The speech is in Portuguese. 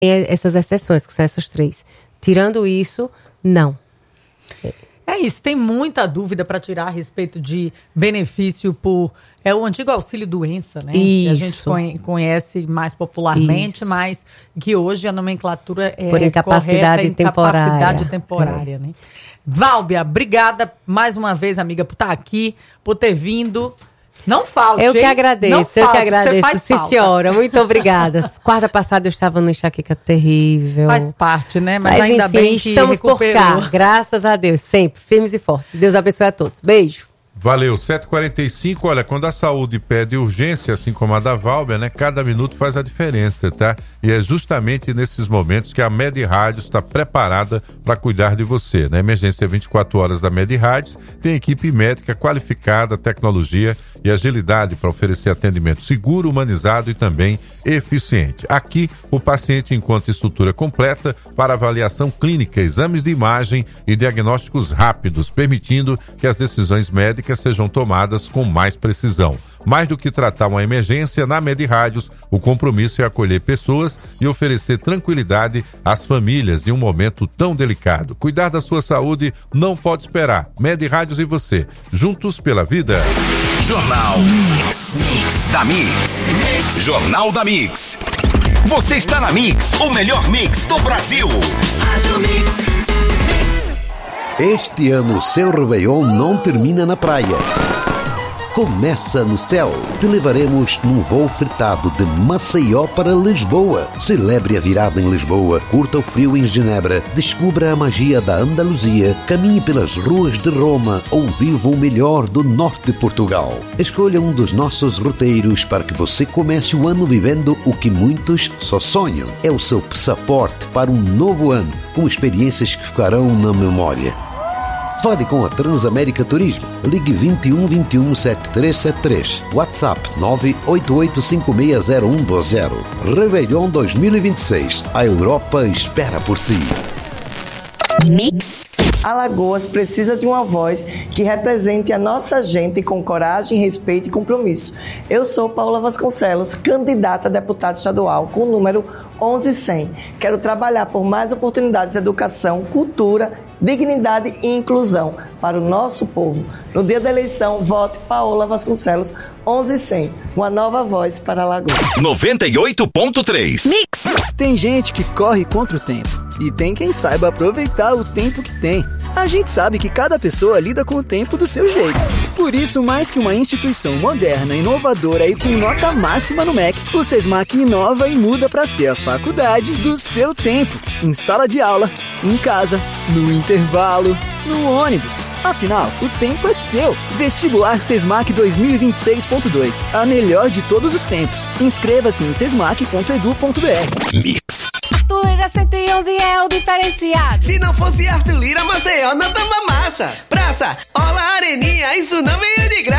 essas exceções, que são essas 3. Tirando isso, não. É isso, tem muita dúvida para tirar a respeito de benefício por... É o antigo auxílio-doença, né? Isso. Que a gente conhece mais popularmente, Isso. mas que hoje a nomenclatura é por incapacidade correta, incapacidade temporária. temporária, né? Válbia, obrigada mais uma vez, amiga, por estar aqui, por ter vindo. Não falte, Eu que agradeço, Sim, falta. senhora, muito obrigada. Quarta passada eu estava numa enxaqueca terrível. Faz parte, né? Mas ainda enfim, bem que estamos recuperou. por cá, graças a Deus, sempre, firmes e fortes. Deus abençoe a todos. Beijo. Valeu, 7h45, olha, quando a saúde pede urgência, assim como a da Válbia, né, cada minuto faz a diferença, tá? E é justamente nesses momentos que a Med Rádios está preparada para cuidar de você, né? Emergência 24 horas da Med Rádios tem equipe médica qualificada, tecnologia e agilidade para oferecer atendimento seguro, humanizado e também eficiente. Aqui, o paciente encontra estrutura completa para avaliação clínica, exames de imagem e diagnósticos rápidos, permitindo que as decisões médicas sejam tomadas com mais precisão. Mais do que tratar uma emergência, na Med Rádios, o compromisso é acolher pessoas e oferecer tranquilidade às famílias em um momento tão delicado. Cuidar da sua saúde não pode esperar. Med Rádios e você, juntos pela vida. Jornal Mix da Mix. Jornal da Mix. Você está na Mix, o melhor mix do Brasil. Rádio Mix. Este ano o seu Réveillon não termina na praia. Começa no céu. Te levaremos num voo fretado de Maceió para Lisboa. Celebre a virada em Lisboa, curta o frio em Genebra, descubra a magia da Andaluzia, caminhe pelas ruas de Roma ou viva o melhor do norte de Portugal. Escolha um dos nossos roteiros para que você comece o ano vivendo o que muitos só sonham. É o seu passaporte para um novo ano, com experiências que ficarão na memória. Fale com a Transamérica Turismo. Ligue 21 21 7373. WhatsApp 988560120. Réveillon 2026. A Europa espera por si. Mix. Alagoas precisa de uma voz que represente a nossa gente com coragem, respeito e compromisso. Eu sou Paula Vasconcelos, candidata a deputada estadual com o número 11100. Quero trabalhar por mais oportunidades de educação, cultura, dignidade e inclusão para o nosso povo. No dia da eleição, vote Paola Vasconcelos 11100. Uma nova voz para Alagoas. 98.3 Mix. Tem gente que corre contra o tempo. E tem quem saiba aproveitar o tempo que tem. A gente sabe que cada pessoa lida com o tempo do seu jeito. Por isso, mais que uma instituição moderna, inovadora e com nota máxima no MEC, o SESMAC inova e muda para ser a faculdade do seu tempo. Em sala de aula, em casa, no intervalo, no ônibus. Afinal, o tempo é seu. Vestibular SESMAC 2026.2. A melhor de todos os tempos. Inscreva-se em sesmac.edu.br. Mix. Arthur Lira 111 é o diferenciado. Se não fosse Arthur Lira, Maceió não tava massa. Praça, Ola, Areninha, isso não veio de graça.